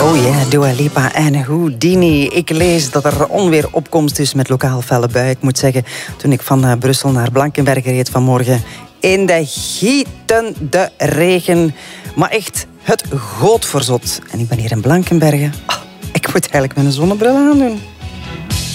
Oh ja, Dua Lipa en Houdini. Ik lees dat er onweer opkomst is met lokaal felle bui. Ik moet zeggen, toen ik van Brussel naar Blankenberge reed vanmorgen, in de gietende regen. Maar echt, het goot verzot. En ik ben hier in Blankenberge. Ik moet eigenlijk mijn zonnebril aandoen.